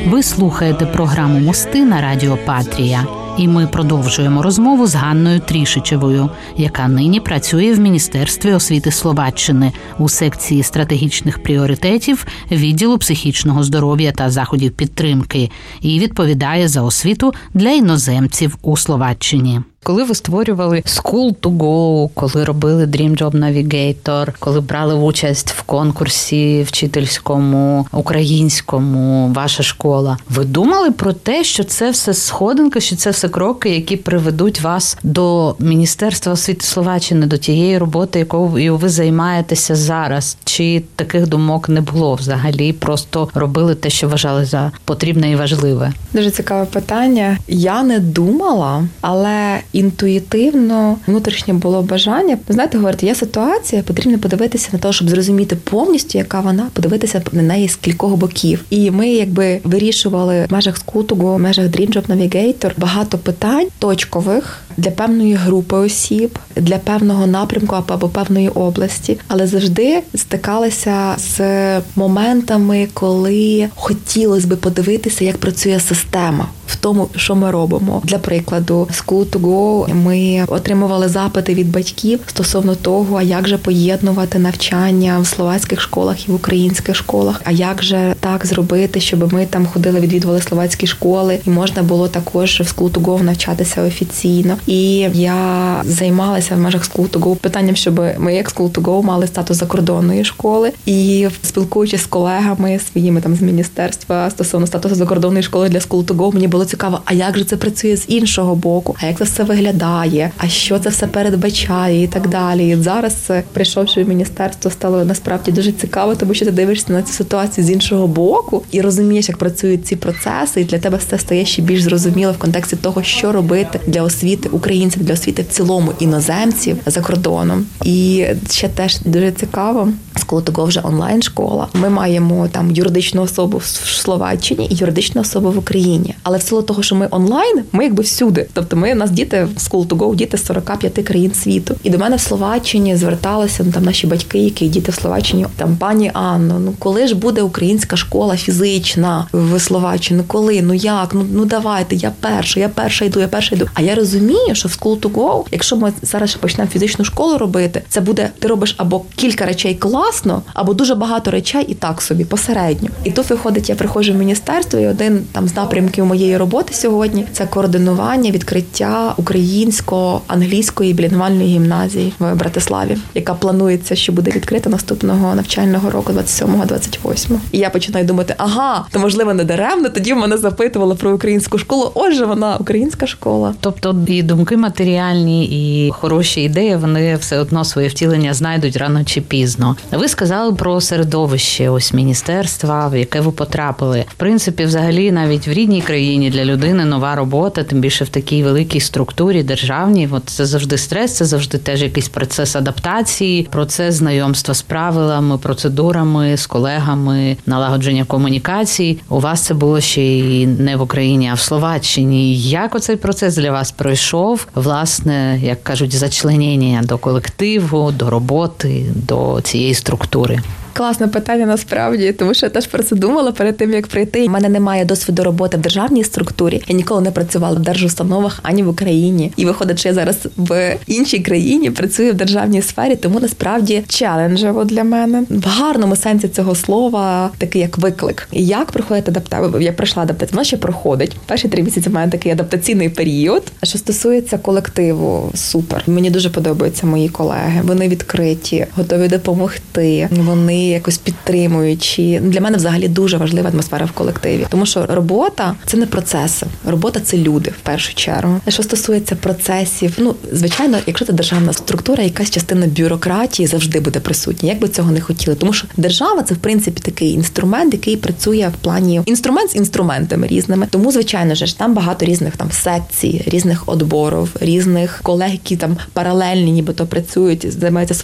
Ви слухаєте програму «Мости» на Радіо Патрія. І ми продовжуємо розмову з Ганною Трішичевою, яка нині працює в Міністерстві освіти Словаччини у секції стратегічних пріоритетів відділу психічного здоров'я та заходів підтримки і відповідає за освіту для іноземців у Словаччині. Коли ви створювали School to Go, коли робили Dream Job Navigator, коли брали участь в конкурсі вчительському, українському, ваша школа, ви думали про те, що це все сходинки, що це все кроки, які приведуть вас до Міністерства освіти Словаччини, до тієї роботи, якою ви займаєтеся зараз? Чи таких думок не було взагалі? Просто робили те, що вважали за потрібне і важливе? Дуже цікаве питання. Я не думала, але інтуїтивно, внутрішнє було бажання. Ви знаєте, говорити, є ситуація, потрібно подивитися на те, щоб зрозуміти повністю, яка вона, подивитися на неї з кількох боків. І ми вирішували в межах School to Go, в межах Dream Job Navigator багато питань точкових для певної групи осіб, для певного напрямку або певної області, але завжди стикалися з моментами, коли хотілося би подивитися, як працює система в тому, що ми робимо. Для прикладу, School to Go ми отримували запити від батьків стосовно того, а як же поєднувати навчання в словацьких школах і в українських школах, а як же так зробити, щоб ми там ходили, відвідували словацькі школи, і можна було також в School to Go навчатися офіційно. І я займалася в межах School to Go питанням, щоб ми як School to Go мали статус закордонної школи. І спілкуючись з колегами своїми там з міністерства стосовно статусу закордонної школи для School to Go, мені було цікаво, а як же це працює з іншого боку, а як це все виглядає, а що це все передбачає і так далі. І зараз, прийшовши в міністерство, стало насправді дуже цікаво, тому що ти дивишся на цю ситуацію з іншого боку і розумієш, як працюють ці процеси, і для тебе все стає ще більш зрозуміло в контексті того, що робити для освіти українців, для освіти в цілому іноземців за кордоном. І ще теж дуже цікаво, School to Go вже онлайн-школа. Ми маємо там юридичну особу в Словаччині і юридичну особу в Україні. Але в силу того, що ми онлайн, ми якби всюди. Тобто у нас діти в School to Go, діти з 45 країн світу. І до мене в Словаччині зверталися там наші батьки, які діти в Словаччині, там пані Анно, коли ж буде українська школа фізична в Словаччині? Коли? Як? Давайте, я перша йду. А я розумію, що в School to Go, якщо ми зараз почнемо фізичну школу робити, це буде, ти робиш або кілька речей класно, або дуже багато речей і так собі, посередньо. І тут виходить, я приходжу в міністерство, і один там з напрямків моєї роботи сьогодні – це координування відкриття українсько-англійської білінгвальної гімназії в Братиславі, яка планується, що буде відкрита наступного навчального року, 27-28. І я починаю думати, то можливо не даремно, тоді в мене запитували про українську школу, отже, вона українська школа. Тобто і думки матеріальні, і хороші ідеї, вони все одно своє втілення знайдуть рано чи пізно. Ви сказали про середовище ось міністерства, в яке ви потрапили. В принципі, взагалі, навіть в рідній країні для людини нова робота, тим більше в такій великій структурі державній, це завжди стрес, це завжди теж якийсь процес адаптації, процес знайомства з правилами, процедурами, з колегами, налагодження комунікацій. У вас це було ще й не в Україні, а в Словаччині. Як оцей процес для вас пройшов? Власне, як кажуть, зачленення до колективу, до роботи, до цієї структури? Класне питання насправді, тому що я теж про це думала перед тим, як прийти. У мене немає досвіду роботи в державній структурі. Я ніколи не працювала в держустановах ані в Україні. І виходить, що я зараз в іншій країні працюю в державній сфері, тому насправді челенджево для мене. В гарному сенсі цього слова такий як виклик. І як проходить адаптація? Я пройшла адаптацію, вона ще проходить. Перші 3 місяці в мене такий адаптаційний період. А що стосується колективу, супер. Мені дуже подобаються мої колеги. Вони відкриті, готові допомогти. Вони якось підтримуючі. Для мене взагалі дуже важлива атмосфера в колективі. Тому що робота – це не процеси. Робота – це люди, в першу чергу. Що стосується процесів, звичайно, якщо це державна структура, якась частина бюрократії завжди буде присутня. Як би цього не хотіли. Тому що держава – це, в принципі, такий інструмент, який працює в плані інструмент з інструментами різними. Тому, звичайно ж, там багато різних там секцій, різних відборів, різних колег, які там паралельні, нібито працюють, займаються